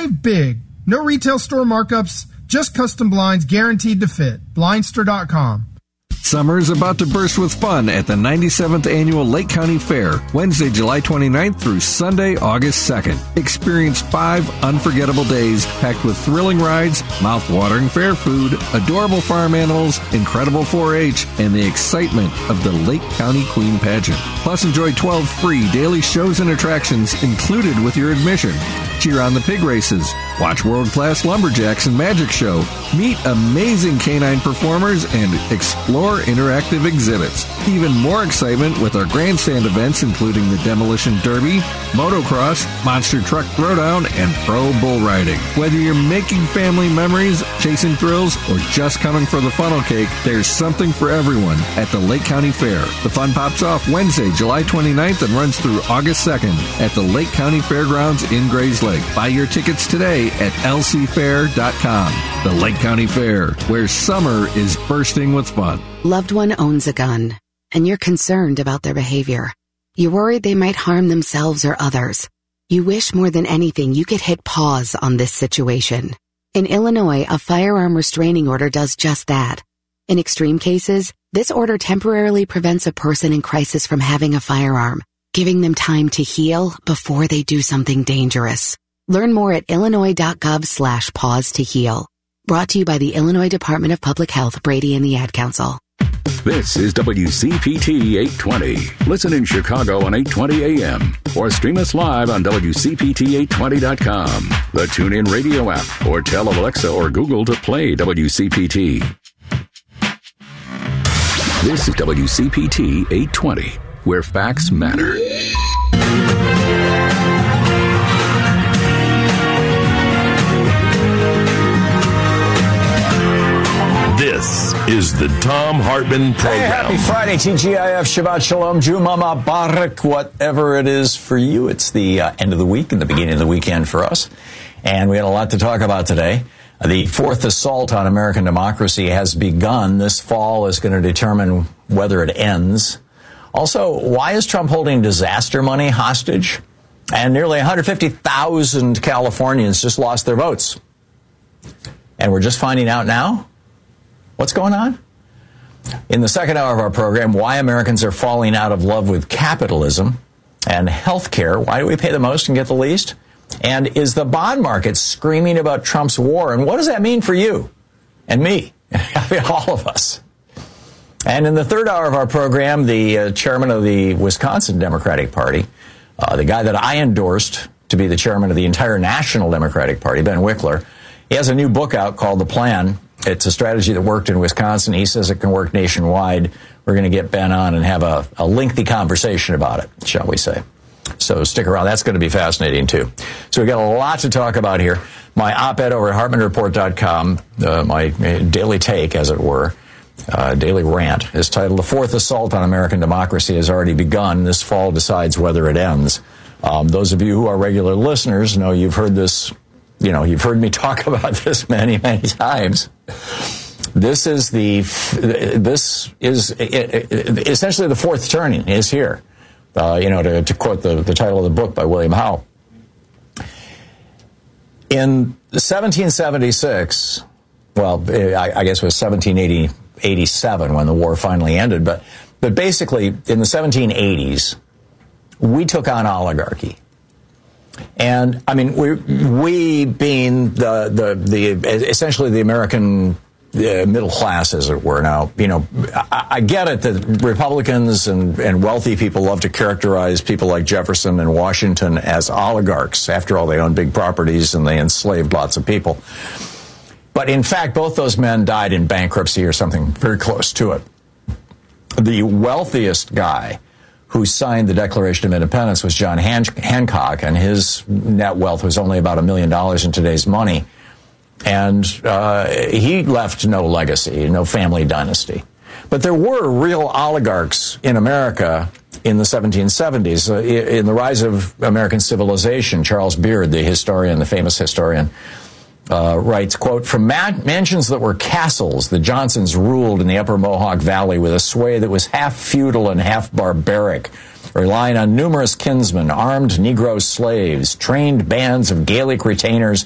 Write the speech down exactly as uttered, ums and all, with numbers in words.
Save big. No retail store markups, just custom blinds guaranteed to fit. Blindster dot com. Summer is about to burst with fun at the ninety-seventh Annual Lake County Fair, Wednesday, July twenty-ninth through Sunday, August second. Experience five unforgettable days packed with thrilling rides, mouth-watering fair food, adorable farm animals, incredible four H, and the excitement of the Lake County Queen Pageant. Plus, enjoy twelve free daily shows and attractions included with your admission. Cheer on the pig races, watch world-class lumberjacks and magic show, meet amazing canine performers, and explore interactive exhibits. Even more excitement with our grandstand events, including the Demolition Derby, motocross, monster truck throwdown, and pro bull riding. Whether you're making family memories, chasing thrills, or just coming for the funnel cake, there's something for everyone at the Lake County Fair. The fun pops off Wednesday, July twenty-ninth and runs through August second at the Lake County Fairgrounds in Grays Lake. Buy your tickets today at L C fair dot com. The Lake County Fair, where summer is bursting with fun. Loved one owns a gun, and you're concerned about their behavior. You're worried they might harm themselves or others. You wish more than anything you could hit pause on this situation. In Illinois, a firearm restraining order does just that. In extreme cases, this order temporarily prevents a person in crisis from having a firearm, giving them time to heal before they do something dangerous. Learn more at illinois.gov slash pause to heal. Brought to you by the Illinois Department of Public Health, Brady and the Ad Council. This is W C P T eight twenty. Listen in Chicago on eight twenty A M or stream us live on W C P T eight twenty dot com, the TuneIn Radio app, or tell Alexa or Google to play W C P T. This is W C P T eight twenty, where facts matter. This is the Tom Hartman Program. Hey, happy Friday, T G I F, Shabbat Shalom, Juma Mubarak, whatever it is for you. It's the uh, end of the week and the beginning of the weekend for us. And we had a lot to talk about today. The fourth assault on American democracy has begun. This fall is going to determine whether it ends. Also, why is Trump holding disaster money hostage? And nearly one hundred fifty thousand Californians just lost their votes. And we're just finding out now? What's going on? In the second hour of our program, why Americans are falling out of love with capitalism and health care. Why do we pay the most and get the least? And is the bond market screaming about Trump's war? And what does that mean for you and me? I mean, all of us. And in the third hour of our program, the uh, chairman of the Wisconsin Democratic Party, uh, the guy that I endorsed to be the chairman of the entire National Democratic Party, Ben Wickler, he has a new book out called The Plan. It's a strategy that worked in Wisconsin. He says it can work nationwide. We're going to get Ben on and have a, a lengthy conversation about it, shall we say. So stick around. That's going to be fascinating, too. So we've got a lot to talk about here. My op-ed over at Hartman Report dot com, uh, my daily take, as it were, uh, daily rant, is titled, The Fourth Assault on American Democracy Has Already Begun. This fall decides whether it ends. Um, those of you who are regular listeners know you've heard this, you know, you've heard me talk about this many, many times. This is the, this is essentially the fourth turning is here. Uh, you know, to, to quote the, the title of the book by William Howe. In seventeen seventy-six, well, I, I guess it was seventeen eighty-seven when the war finally ended, but, but basically in the seventeen eighties, we took on oligarchy. And, I mean, we, we being the, the, the essentially the American the middle class, as it were. Now, you know, I, I get it that Republicans and, and wealthy people love to characterize people like Jefferson and Washington as oligarchs. After all, they owned big properties and they enslaved lots of people. But in fact, both those men died in bankruptcy or something very close to it. The wealthiest guy who signed the Declaration of Independence was John Han- Hancock, and his net wealth was only about a million dollars in today's money. And uh, he left no legacy, no family dynasty. But there were real oligarchs in America in the seventeen seventies. Uh, in the rise of American civilization, Charles Beard, the historian, the famous historian, uh, writes, quote, from man- mansions that were castles, the Johnsons ruled in the upper Mohawk Valley with a sway that was half feudal and half barbaric, relying on numerous kinsmen, armed Negro slaves, trained bands of Gaelic retainers,